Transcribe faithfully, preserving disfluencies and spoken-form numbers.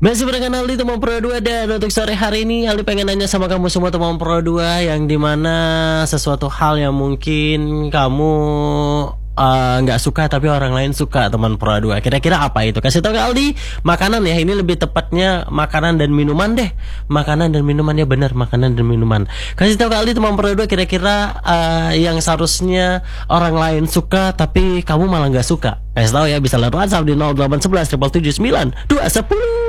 Masih barengan Aldi teman Pro dua, dan untuk sore hari ini Aldi pengen nanya sama kamu semua teman Pro dua, yang dimana sesuatu hal yang mungkin kamu uh, nggak uh, suka tapi orang lain suka teman Pro dua. Kira-kira apa itu? Kasih tau ke Aldi. Makanan ya, ini lebih tepatnya makanan dan minuman deh. Makanan dan minuman, ya benar, makanan dan minuman. Kasih tau ke Aldi teman Pro dua, kira-kira uh, yang seharusnya orang lain suka tapi kamu malah nggak suka. Kasih tau ya, bisa lewat WhatsApp di nol delapan satu satu tujuh tujuh sembilan dua satu nol.